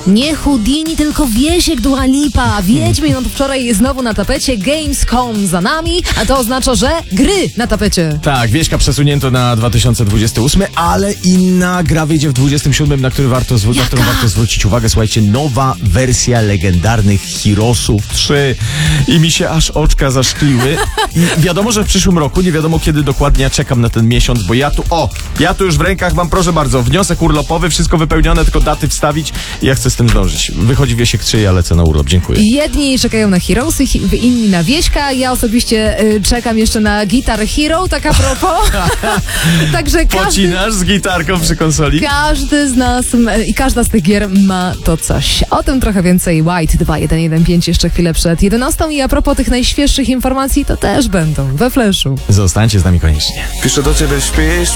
Nie Houdini, tylko Wiesiek Dua Lipa. Wiedźmin od wczoraj jest znowu na tapecie, Gamescom za nami, a to oznacza, że gry na tapecie. Tak, Wieśka przesunięto na 2028, ale inna gra wyjdzie w 27, na którą warto zwrócić uwagę. Słuchajcie, nowa wersja legendarnych Heroesów 3 i mi się aż oczka zaszkliły. I wiadomo, że w przyszłym roku, nie wiadomo kiedy dokładnie, ja czekam na ten miesiąc, bo ja tu już w rękach mam, proszę bardzo, wniosek urlopowy, wszystko wypełnione, tylko daty wstawić i ja chcę z tym zdążyć. Wychodzi Wiesiek 3, ja lecę na urlop, dziękuję. Jedni czekają na Heroesy, inni na Wieśka, ja osobiście czekam jeszcze na Guitar Hero, tak a propos. Także Pocinasz z gitarką przy konsoli? każdy z nas i każda z tych gier ma to coś. O tym trochę więcej White 2115 jeszcze chwilę przed 11 i a propos tych najświeższych informacji, to też będą we Flashu. Zostańcie z nami koniecznie. Piszę do ciebie, śpisz?